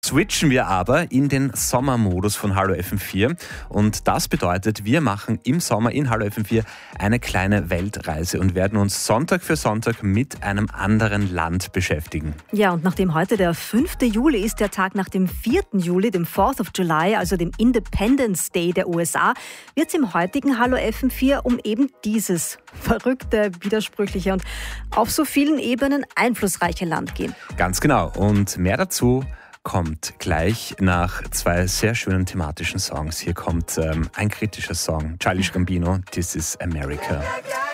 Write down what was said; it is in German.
Switchen wir aber in den Sommermodus von Hallo FM4 und das bedeutet, wir machen im Sommer in Hallo FM4 eine kleine Weltreise und werden uns Sonntag für Sonntag mit einem anderen Land beschäftigen. Ja, und nachdem heute der 5. Juli ist, der Tag nach dem 4. Juli, dem 4th of July, also dem Independence Day der USA, wird es im heutigen Hallo FM4 um eben dieses verrückte, widersprüchliche und auf so vielen Ebenen einflussreiche Land gehen. Ganz genau, und mehr dazu kommt gleich nach zwei sehr schönen thematischen Songs. Hier kommt ein kritischer Song, Childish Gambino, This is America.